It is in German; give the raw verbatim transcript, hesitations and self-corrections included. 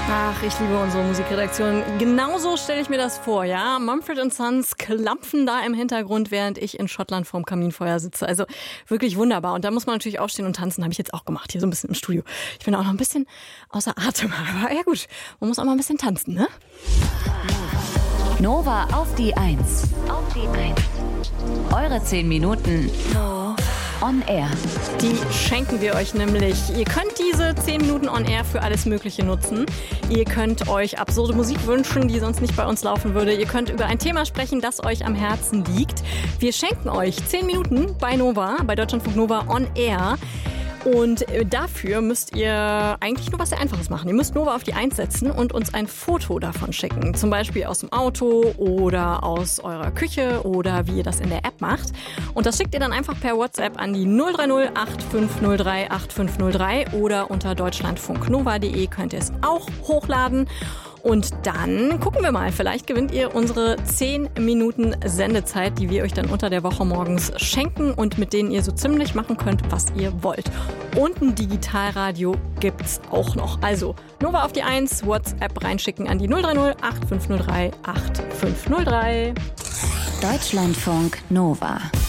Ach, ich liebe unsere Musikredaktion. Genauso stelle ich mir das vor, ja. Mumford and Sons klampfen da im Hintergrund, während ich in Schottland vorm Kaminfeuer sitze. Also wirklich wunderbar. Und da muss man natürlich aufstehen und tanzen. Habe ich jetzt auch gemacht, hier so ein bisschen im Studio. Ich bin auch noch ein bisschen außer Atem. Aber ja gut, man muss auch mal ein bisschen tanzen, ne? Nova auf die Eins. Auf die Eins. Eure zehn Minuten on air. Die schenken wir euch nämlich. Ihr könnt diese zehn Minuten on air für alles Mögliche nutzen. Ihr könnt euch absurde Musik wünschen, die sonst nicht bei uns laufen würde. Ihr könnt über ein Thema sprechen, das euch am Herzen liegt. Wir schenken euch zehn Minuten bei Nova, bei Deutschlandfunk Nova on air. Und dafür müsst ihr eigentlich nur was sehr Einfaches machen. Ihr müsst Nova auf die Eins setzen und uns ein Foto davon schicken. Zum Beispiel aus dem Auto oder aus eurer Küche oder wie ihr das in der App macht. Und das schickt ihr dann einfach per WhatsApp an die null drei null acht fünf null drei acht fünf null drei oder unter deutschlandfunknova punkt de könnt ihr es auch hochladen. Und dann gucken wir mal, vielleicht gewinnt ihr unsere zehn Minuten Sendezeit, die wir euch dann unter der Woche morgens schenken und mit denen ihr so ziemlich machen könnt, was ihr wollt. Und ein Digitalradio gibt's auch noch. Also Nova auf die Eins, WhatsApp reinschicken an die null drei null acht fünf null drei acht fünf null drei. Deutschlandfunk Nova.